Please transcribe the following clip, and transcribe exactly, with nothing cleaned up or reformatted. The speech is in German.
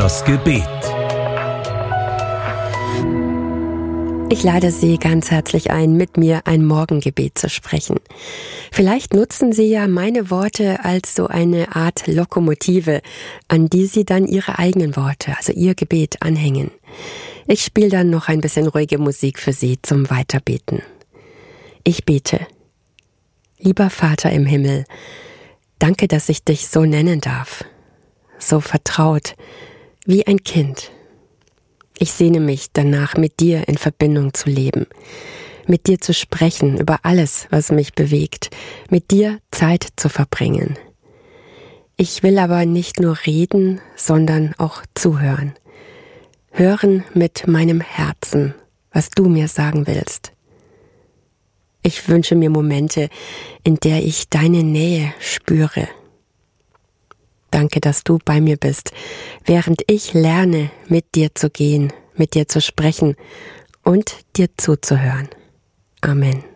Das Gebet. Ich lade Sie ganz herzlich ein, mit mir ein Morgengebet zu sprechen. Vielleicht nutzen Sie ja meine Worte als so eine Art Lokomotive, an die Sie dann Ihre eigenen Worte, also Ihr Gebet, anhängen. Ich spiele dann noch ein bisschen ruhige Musik für Sie zum Weiterbeten. Ich bete. Lieber Vater im Himmel, danke, dass ich dich so nennen darf. So vertraut, wie ein Kind. Ich sehne mich danach, mit dir in Verbindung zu leben, mit dir zu sprechen über alles, was mich bewegt, mit dir Zeit zu verbringen. Ich will aber nicht nur reden, sondern auch zuhören. Hören mit meinem Herzen, was du mir sagen willst. Ich wünsche mir Momente, in der ich deine Nähe spüre. Danke, dass du bei mir bist, während ich lerne, mit dir zu gehen, mit dir zu sprechen und dir zuzuhören. Amen.